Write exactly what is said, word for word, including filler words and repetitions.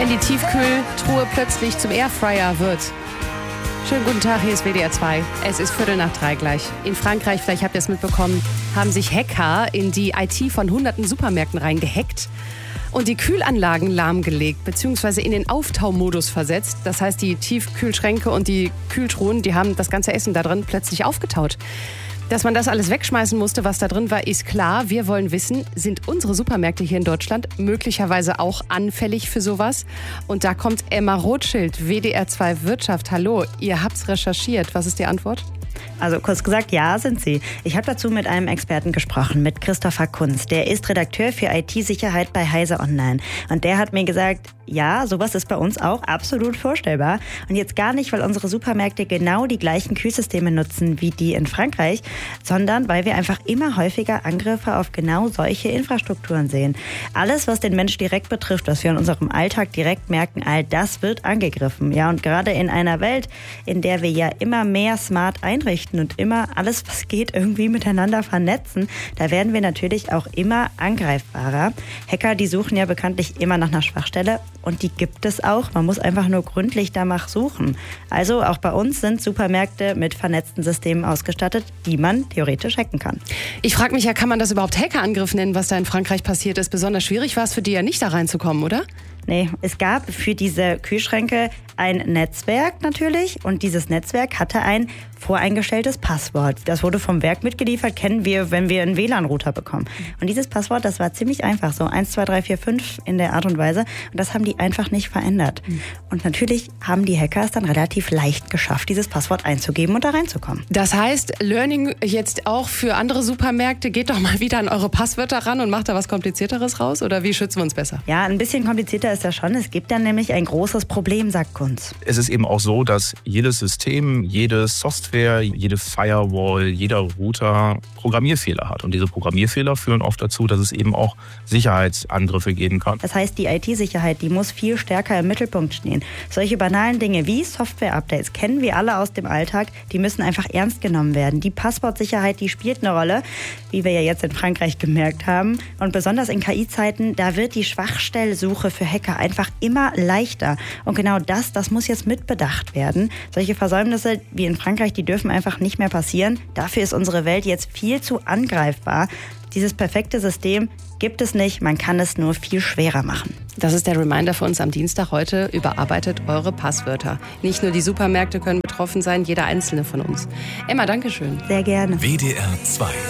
wenn die Tiefkühltruhe plötzlich zum Airfryer wird. Schönen guten Tag, hier ist W D R zwei. Es ist Viertel nach drei gleich. In Frankreich, vielleicht habt ihr es mitbekommen, haben sich Hacker in die I T von hunderten Supermärkten reingehackt und die Kühlanlagen lahmgelegt bzw. in den Auftaumodus versetzt. Das heißt, die Tiefkühlschränke und die Kühltruhen, die haben das ganze Essen da drin plötzlich aufgetaut. Dass man das alles wegschmeißen musste, was da drin war, ist klar. Wir wollen wissen, sind unsere Supermärkte hier in Deutschland möglicherweise auch anfällig für sowas? Und da kommt Emma Rothschild, W D R zwei Wirtschaft. Hallo, ihr habt's recherchiert. Was ist die Antwort? Also kurz gesagt, ja, sind sie. Ich habe dazu mit einem Experten gesprochen, mit Christopher Kunz. Der ist Redakteur für I T-Sicherheit bei Heise Online. Und der hat mir gesagt, ja, sowas ist bei uns auch absolut vorstellbar. Und jetzt gar nicht, weil unsere Supermärkte genau die gleichen Kühlsysteme nutzen wie die in Frankreich, sondern weil wir einfach immer häufiger Angriffe auf genau solche Infrastrukturen sehen. Alles, was den Mensch direkt betrifft, was wir in unserem Alltag direkt merken, all das wird angegriffen. Ja, und gerade in einer Welt, in der wir ja immer mehr smart einrichten und immer alles, was geht, irgendwie miteinander vernetzen, da werden wir natürlich auch immer angreifbarer. Hacker, die suchen ja bekanntlich immer nach einer Schwachstelle. Und die gibt es auch. Man muss einfach nur gründlich danach suchen. Also auch bei uns sind Supermärkte mit vernetzten Systemen ausgestattet, die man theoretisch hacken kann. Ich frage mich ja, kann man das überhaupt Hackerangriff nennen, was da in Frankreich passiert ist? Besonders schwierig war es für die ja nicht, da reinzukommen, oder? Nee, es gab für diese Kühlschränke ein Netzwerk natürlich und dieses Netzwerk hatte ein voreingestelltes Passwort. Das wurde vom Werk mitgeliefert, kennen wir, wenn wir einen W L A N-Router bekommen. Und dieses Passwort, das war ziemlich einfach, so eins, zwei, drei, vier, fünf in der Art und Weise. Und das haben die einfach nicht verändert. Und natürlich haben die Hacker es dann relativ leicht geschafft, dieses Passwort einzugeben und da reinzukommen. Das heißt, Learning jetzt auch für andere Supermärkte, geht doch mal wieder an eure Passwörter ran und macht da was Komplizierteres raus? Oder wie schützen wir uns besser? Ja, ein bisschen komplizierter ist das schon. Es gibt dann nämlich ein großes Problem, sagt Kunz. Es ist eben auch so, dass jedes System, jede Software, jede Firewall, jeder Router Programmierfehler hat. Und diese Programmierfehler führen oft dazu, dass es eben auch Sicherheitsangriffe geben kann. Das heißt, die I T-Sicherheit, die muss viel stärker im Mittelpunkt stehen. Solche banalen Dinge wie Software-Updates kennen wir alle aus dem Alltag. Die müssen einfach ernst genommen werden. Die Passwortsicherheit, die spielt eine Rolle, wie wir ja jetzt in Frankreich gemerkt haben. Und besonders in K I-Zeiten, da wird die Schwachstellsuche für Hacker einfach immer leichter. Und genau das, das muss jetzt mitbedacht werden. Solche Versäumnisse wie in Frankreich, die dürfen einfach nicht mehr passieren. Dafür ist unsere Welt jetzt viel zu angreifbar. Dieses perfekte System gibt es nicht, man kann es nur viel schwerer machen. Das ist der Reminder für uns am Dienstag heute. Überarbeitet eure Passwörter. Nicht nur die Supermärkte können betroffen sein, jeder einzelne von uns. Emma, danke schön. Sehr gerne. W D R zwei